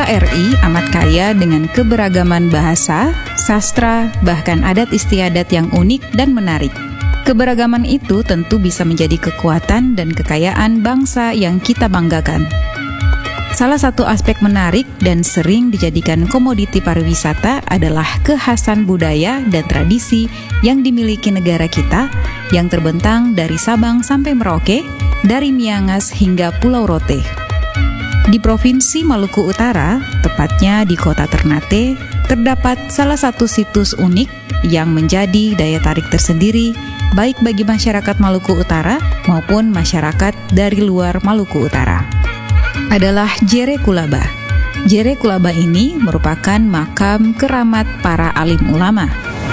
RI amat kaya dengan keberagaman bahasa, sastra, bahkan adat istiadat yang unik dan menarik. Keberagaman itu tentu bisa menjadi kekuatan dan kekayaan bangsa yang kita banggakan. Salah satu aspek menarik dan sering dijadikan komoditi pariwisata adalah kekhasan budaya dan tradisi yang dimiliki negara kita yang terbentang dari Sabang sampai Merauke, dari Miangas hingga Pulau Rote. Di Provinsi Maluku Utara, tepatnya di Kota Ternate, terdapat salah satu situs unik yang menjadi daya tarik tersendiri baik bagi masyarakat Maluku Utara maupun masyarakat dari luar Maluku Utara. Adalah Jere Kulaba. Jere Kulaba ini merupakan makam keramat para alim ulama.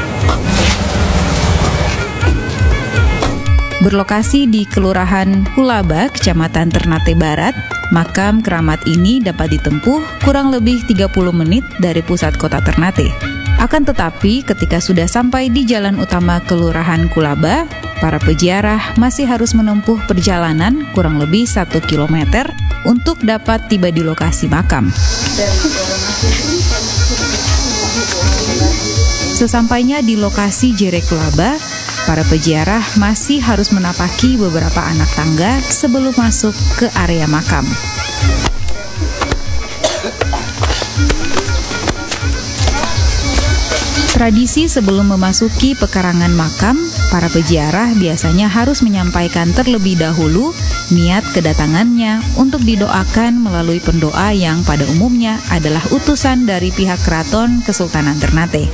Berlokasi di Kelurahan Kulaba, Kecamatan Ternate Barat, makam keramat ini dapat ditempuh kurang lebih 30 menit dari pusat kota Ternate. Akan tetapi, ketika sudah sampai di jalan utama Kelurahan Kulaba, para peziarah masih harus menempuh perjalanan kurang lebih 1 km untuk dapat tiba di lokasi makam. Sesampainya di lokasi Jere Kulaba, para peziarah masih harus menapaki beberapa anak tangga sebelum masuk ke area makam. Tradisi sebelum memasuki pekarangan makam, para peziarah biasanya harus menyampaikan terlebih dahulu niat kedatangannya untuk didoakan melalui pendoa yang pada umumnya adalah utusan dari pihak keraton Kesultanan Ternate.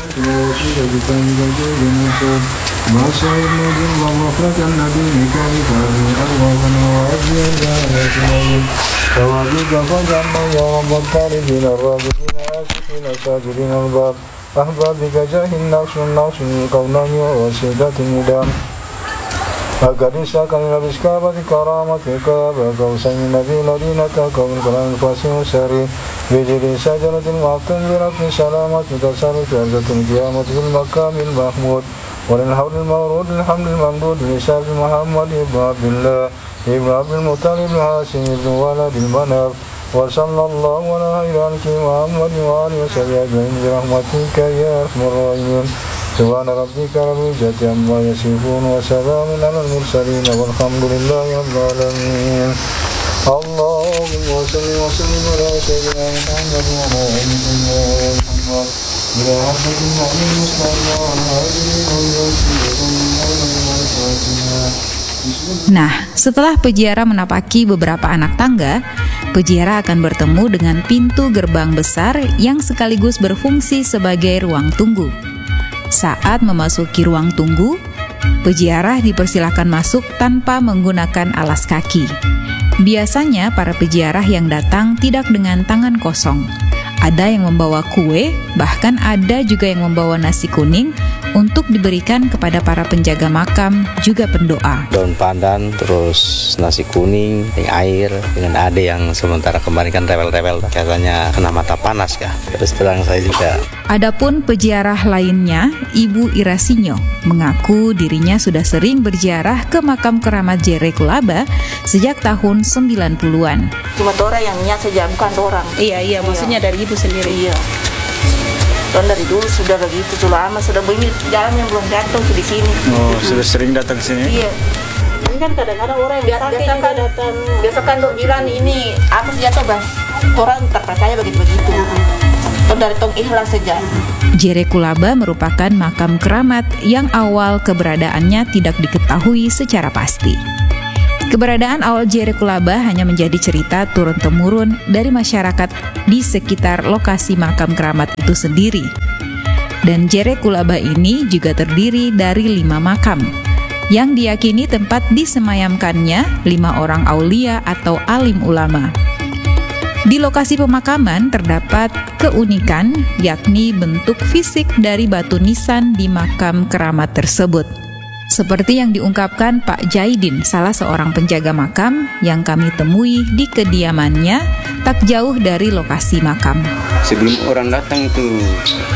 Ahbabika jahin nafsun kaunani wa wasidatin idam agar disahkan habis kabati karamatika bagausan nabi ladinata kaun kalan fasih syari bijiri sajaratin waqtan biratin salamat mutasarrif warzatin qiyamatil makamil mahmud walil hawlil mawrud alhamdul mamdud lisab Muhammad ibn Abdullah ibn Abdul Muttalib Hasim ibn Waladil Manaf wa sallallahu ala ilahi Muhammad wa alihi wasallam bi rahmatika ya arhamar rahimin subhana rabbika rabbil izzati amma yasifun wa salamun alal mursalin walhamdulillahi rabbil alamin. Allahumma shalli wa sallim ala sayyidina Muhammad wa ala alihi Muhammad ila rabbil alamin mustafa Nah, setelah peziarah menapaki beberapa anak tangga, peziarah akan bertemu dengan pintu gerbang besar yang sekaligus berfungsi sebagai ruang tunggu. Saat memasuki ruang tunggu, peziarah dipersilakan masuk tanpa menggunakan alas kaki. Biasanya para peziarah yang datang tidak dengan tangan kosong. Ada yang membawa kue, bahkan ada juga yang membawa nasi kuning untuk diberikan kepada para penjaga makam juga pendoa. Daun pandan, terus nasi kuning, air, dengan ade yang sementara kemarin kan rewel-rewel, katanya kena mata panas kah. Terus terang saya juga. Adapun peziarah lainnya, Ibu Irasinyo, mengaku dirinya sudah sering berziarah ke makam keramat Jere Kulaba sejak tahun 90-an. Cuma orang yang niat saja, bukan orang. Iya, maksudnya dari ibu sendiri. Iya. Dan dari dulu sudah begitu, sudah lama, sudah begini jalan yang belum jatuh di sini. Oh, sudah sering datang ke sini? Iya. Ini kan kadang-kadang orang yang biasa kan dok bilang ini apa sejatuh bang, orang tak percaya begitu-begitu. Dan dari tong ikhlas saja. Jere Kulaba merupakan makam keramat yang awal keberadaannya tidak diketahui secara pasti. Keberadaan awal Jere Kulaba hanya menjadi cerita turun-temurun dari masyarakat di sekitar lokasi makam keramat itu sendiri. Dan Jere Kulaba ini juga terdiri dari 5 makam, yang diyakini tempat disemayamkannya 5 orang aulia atau alim ulama. Di lokasi pemakaman terdapat keunikan, yakni bentuk fisik dari batu nisan di makam keramat tersebut. Seperti yang diungkapkan Pak Jaidin, salah seorang penjaga makam yang kami temui di kediamannya tak jauh dari lokasi makam. Sebelum orang datang itu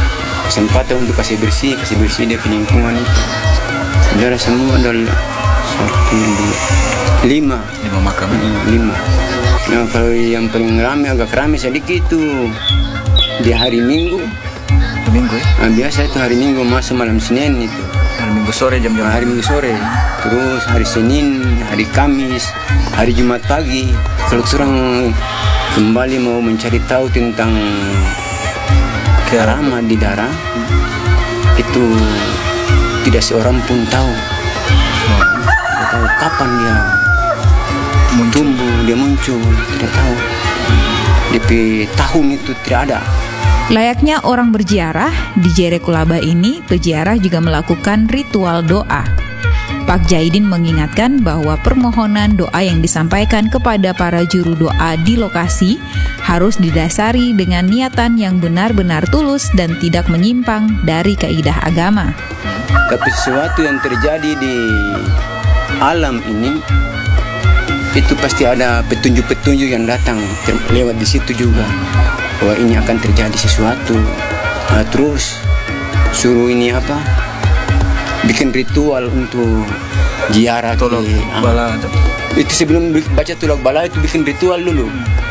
kesempatan untuk kasih bersih dia lingkungan itu. Darah semua dan 5 makam. 5. Nah, kalau yang paling agak ramai sedikit itu di hari Minggu. Minggu ya? Nah, biasa itu hari Minggu masuk malam Senin itu. Hari Minggu sore jam-jam. Hari Minggu sore. Terus hari Senin, hari Kamis, hari Jumat pagi. Kalau orang kembali mau mencari tahu tentang keramat di Dara, itu tidak seorang pun tahu. Tidak tahu kapan dia tumbuh, dia muncul, tidak tahu. DP tahun itu tidak ada. Layaknya orang berziarah, di Jerekulaba ini peziarah juga melakukan ritual doa. Pak Jaidin mengingatkan bahwa permohonan doa yang disampaikan kepada para juru doa di lokasi harus didasari dengan niatan yang benar-benar tulus dan tidak menyimpang dari kaidah agama. Tapi sesuatu yang terjadi di alam ini, itu pasti ada petunjuk-petunjuk yang datang lewat di situ juga. Bahwa ini akan terjadi sesuatu. Nah, terus suruh ini bikin ritual untuk ziarah Tolak bala. Itu sebelum baca tolak bala itu bikin ritual dulu.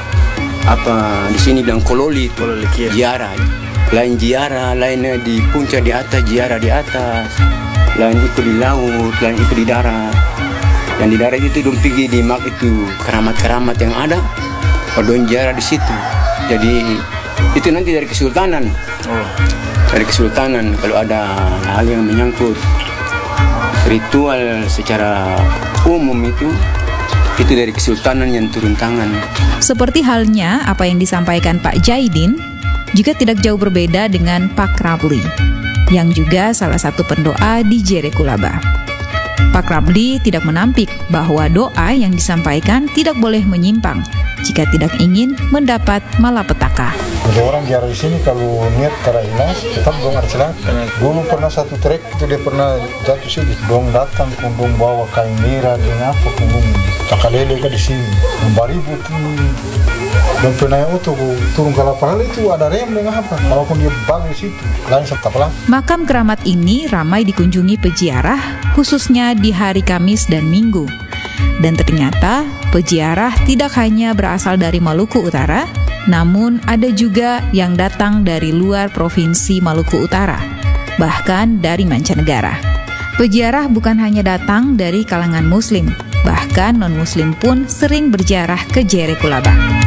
Di sini bilang kololi ziarah. Lain ziarah, lainnya di puncak di atas, ziarah di atas. Lain ikut di laut, lain ikut di darat. Yang di darat itu dong pergi di mak itu keramat-keramat yang ada. Dong ziarah di situ. Jadi itu nanti dari kesultanan. Dari kesultanan kalau ada hal yang menyangkut ritual secara umum itu dari kesultanan yang turun tangan. Seperti halnya apa yang disampaikan Pak Jaidin, juga tidak jauh berbeda dengan Pak Rabli, yang juga salah satu pendoa di Jerekulaba. Pak Rabli tidak menampik bahwa doa yang disampaikan tidak boleh menyimpang jika tidak ingin mendapat malapetaka. Ada orang ziarah di sini kalau niat karena ikhlas tetap dong ada celaka. Dulu pernah satu trek itu dia pernah jatuh sini, dong datang kundung bawa kain merah dengan apa kundung cakalele ke di sini, baribu tuh. Dan pernah itu turun ke lapangan itu ada rem dengan apa, walaupun dia bang di situ, lain serta pelan. Makam keramat ini ramai dikunjungi peziarah, khususnya di hari Kamis dan Minggu. Dan ternyata peziarah tidak hanya berasal dari Maluku Utara, namun ada juga yang datang dari luar provinsi Maluku Utara, bahkan dari mancanegara. Peziarah bukan hanya datang dari kalangan Muslim, bahkan non-Muslim pun sering berziarah ke Jerekulaba.